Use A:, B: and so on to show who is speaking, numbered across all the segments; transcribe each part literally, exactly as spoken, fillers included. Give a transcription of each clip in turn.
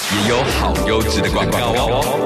A: 也有好优质的广告哦。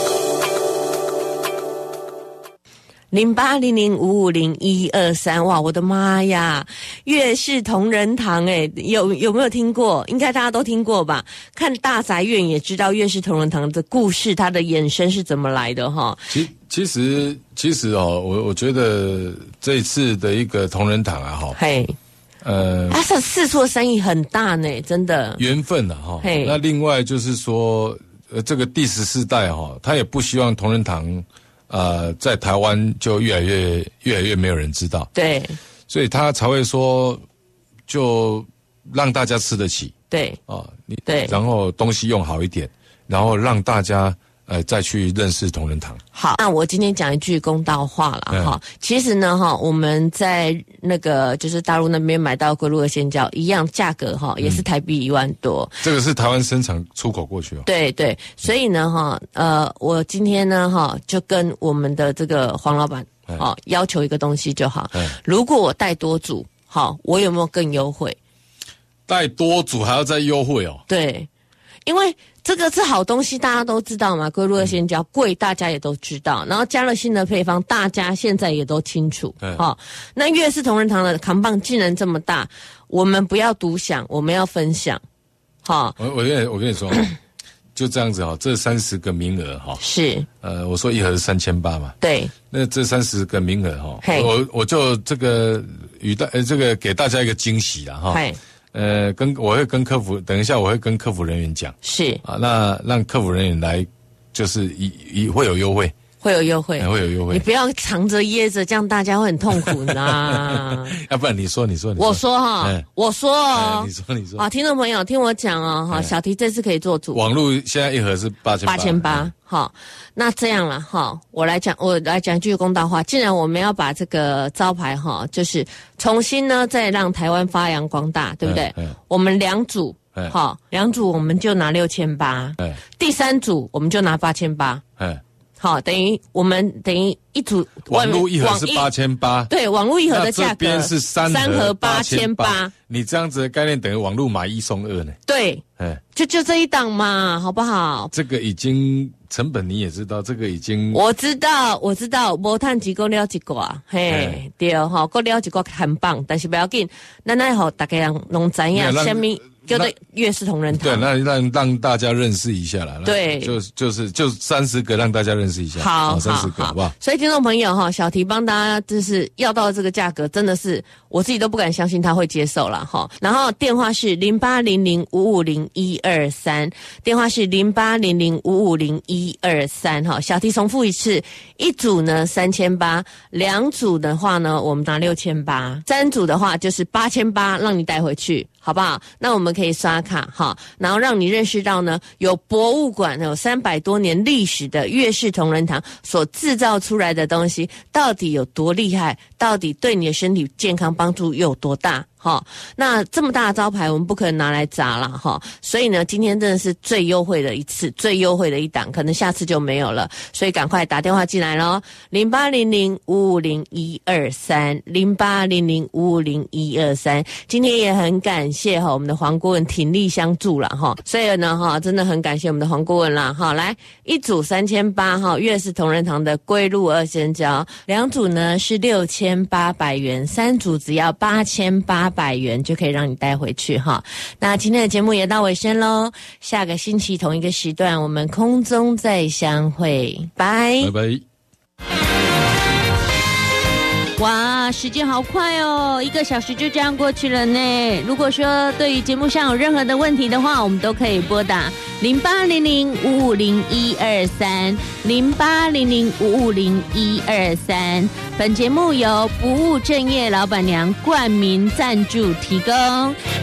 B: 零八零零五五零一二三，哇，我的妈呀！月式同仁堂，哎，有有没有听过？应该大家都听过吧？看大宅院也知道月式同仁堂的故事，它的衍生是怎么来的哈。
C: 其其实其实哦，我我觉得这一次的一个同仁堂啊，哈，
B: 嘿，呃，它是四处的生意很大呢，真的
C: 缘分啊，哈。那另外就是说，呃，这个第十四代哈，他也不希望同仁堂。呃，在台湾就越来越越来越没有人知道，
B: 对，
C: 所以他才会说，就让大家吃得起，
B: 对，
C: 啊、哦，你
B: 对，
C: 然后东西用好一点，然后让大家呃再去认识同仁堂。
B: 好，那我今天讲一句公道话了哈、嗯。其实呢哈，我们在那个就是大陆那边买到龟鹿二仙胶一样价格哈，也是台币一万多、
C: 嗯。这个是台湾生产出口过去哦。
B: 对对，所以呢哈，呃，我今天呢哈就跟我们的这个黄老板哦、嗯、要求一个东西就好。嗯、如果我带多组，好，我有没有更优惠？
C: 带多组还要再优惠哦？
B: 对，因为。这个是好东西，大家都知道嘛。龟鹿二仙胶贵，大家也都知道。然后加了新的配方，大家现在也都清楚。好、哦，那月式同仁堂的扛棒竟然这么大，我们不要独享，我们要分享。好、
C: 哦，我我跟你我跟你说，就这样子哈、哦，这三十个名额哈、哦，
B: 是
C: 呃，我说一盒是三千八嘛，
B: 对，
C: 那这三十个名额哈、哦，我我就这个与大呃这个给大家一个惊喜啦哈。哦呃，跟我会跟客服，等一下我会跟客服人员讲，
B: 是
C: 啊，那让客服人员来，就是以以会有优惠，
B: 会有优惠，
C: 会有优惠，
B: 你不要藏着掖着，这样大家会很痛苦呢。
C: 要不然你说，你说，你说
B: 我说哈，嗯、我说哦、
C: 嗯，你说，你说
B: 啊，听众朋友听我讲哦，哈，小提这次可以做主，
C: 网络现在一盒是八千
B: 八千八，好，那这样了哈，我来讲，我来讲句公道话，既然我们要把这个招牌哈，就是重新呢再让台湾发扬光大，对不对？嗯嗯、我们两组，好，两组我们就拿六千八，第三组我们就拿八千八，嗯。好，等于我们等于一组
C: 网络一盒是八千八，
B: 对，网络一盒的价格，
C: 这边是三
B: 三盒八千八，
C: 你这样子的概念等于网络买一送二呢？
B: 对，哎，就就这一档嘛，好不好？
C: 这个已经成本你也知道，这个已经
B: 我知道，我知道，无趁钱够了一个，嘿，对哈，够了一个很棒，但是不要紧，咱来好大家人拢知影什么。叫做月式同仁堂，
C: 对，那让让大家认识一下啦。
B: 对，
C: 就就是就三十个让大家认识一下。
B: 好，
C: 三十个，好不好？
B: 所以听众朋友哈，小提帮大家就是要到这个价格，真的是我自己都不敢相信他会接受了哈。然后电话是零八零零五五零一二三，电话是零八零零五五零一二三哈。小提重复一次，一组呢三千八，两组的话呢我们拿六千八，三组的话就是八千八，让你带回去。好不好？那我们可以刷卡哈，然后让你认识到呢，有博物馆有三百多年历史的月式同仁堂所制造出来的东西到底有多厉害，到底对你的身体健康帮助又有多大。哈，那这么大的招牌我们不可能拿来砸了哈，所以呢，今天真的是最优惠的一次，最优惠的一档，可能下次就没有了，所以赶快打电话进来咯，零八零零五五零一二三，零八零零五五零一二三。今天也很感谢哈我们的黄顾问鼎力相助了哈，所以呢哈真的很感谢我们的黄顾问啦哈，来一组三千八哈，月式同仁堂的龟鹿二仙胶，两组呢是六千八百元，三组只要八千八百元就可以让你带回去哈。那今天的节目也到尾声咯，下个星期同一个时段我们空中再相会，拜
C: 拜拜。
B: 哇，时间好快哦，一个小时就这样过去了呢。如果说对于节目上有任何的问题的话，我们都可以拨打零八零零五五零一二三，零八零零五五零一二三。本节目由不务正业老板娘冠名赞助提供。